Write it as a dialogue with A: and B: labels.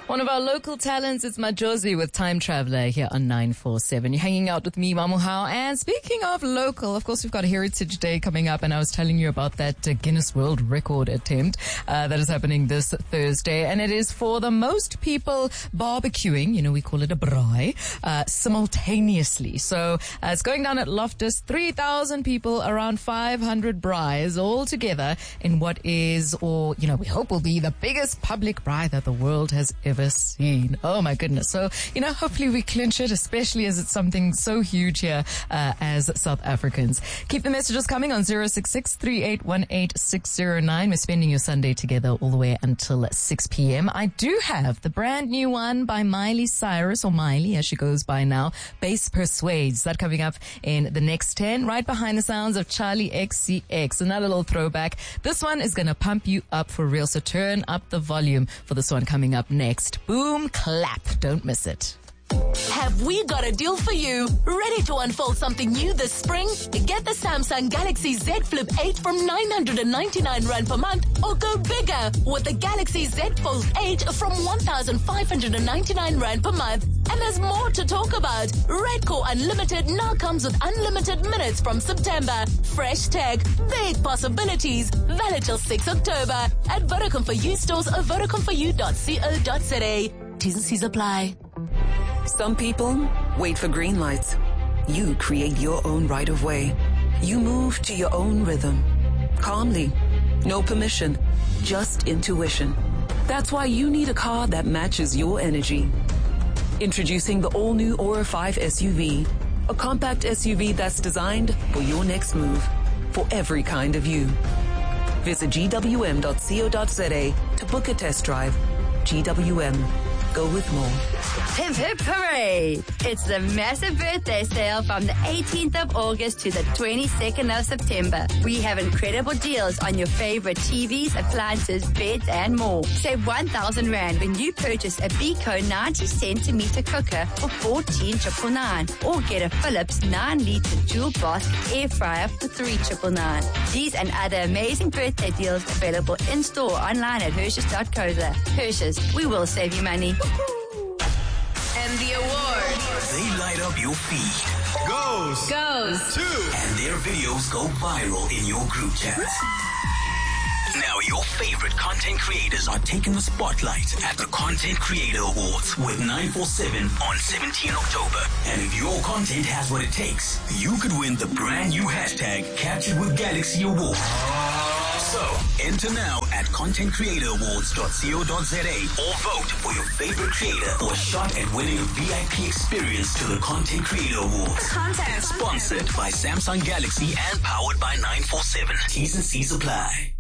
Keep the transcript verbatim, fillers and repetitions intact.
A: One of our local talents is Majozi with Time Traveler here on nine four seven. You're hanging out with me, Mamuhao. And speaking of local, of course, we've got Heritage Day coming up, and I was telling you about that uh, Guinness World Record attempt uh, that is happening this Thursday, and it is for the most people barbecuing, you know, we call it a braai, uh, simultaneously. So uh, it's going down at Loftus, three thousand people, around five hundred braais all together in what is, or, you know, we hope will be the biggest public braai that the world has ever seen. Oh my goodness. So, you know, hopefully we clinch it, especially as it's something so huge here uh, as South Africans. Keep the messages coming on zero six six, three eight one eight, six zero nine. We're spending your Sunday together all the way until six p.m. I do have the brand new one by Miley Cyrus, or Miley as she goes by now, Bass Persuades. That coming up in the next ten, right behind the sounds of Charlie X C X. Another little throwback. This one is going to pump you up for real, so turn up the volume for this one coming up next. Boom, clap. Don't miss it.
B: Have we got a deal for you? Ready to unfold something new this spring? Get the Samsung Galaxy Z Flip eight from nine hundred ninety-nine rand per month, or go bigger with the Galaxy Z Fold eight from one thousand five hundred ninety-nine rand per month. And there's more to talk about. Redcore Unlimited now comes with unlimited minutes from September. Fresh tech, big possibilities. Valid till sixth October at Vodacom for You stores or vodacom for you dot co dot za. T's and C's apply.
C: Some people wait for green lights. You create your own right of way. You move to your own rhythm. Calmly. No permission. Just intuition. That's why you need a car that matches your energy. Introducing the all-new Aura five S U V. A compact S U V that's designed for your next move. For every kind of you. Visit g w m dot co dot za to book a test drive. G W M. Go with more.
D: Hip hip hooray! It's the massive birthday sale from the eighteenth of August to the twenty-second of September. We have incredible deals on your favorite T Vs, appliances, beds, and more. Save one thousand rand when you purchase a Beko ninety centimeter cooker for fourteen nine nine nine, or get a Philips nine liter dual bath air fryer for three nine nine nine. These and other amazing birthday deals available in store online at Hershey's dot co dot za. Hershey's, we will save you money.
B: And the awards.
E: They light up your feed.
F: Goes.
B: Goes.
F: Two.
E: And their videos go viral in your group chats. Now your favorite content creators are taking the spotlight at the Content Creator Awards with nine four seven on seventeenth October. And if your content has what it takes, you could win the brand new hashtag Captured with Galaxy Award. So, enter now at content creator awards dot co dot za or vote for your favorite creator for a shot at winning a V I P experience to the Content Creator Awards.
B: Content.
E: Sponsored by Samsung Galaxy and powered by nine four seven. T's and C's apply.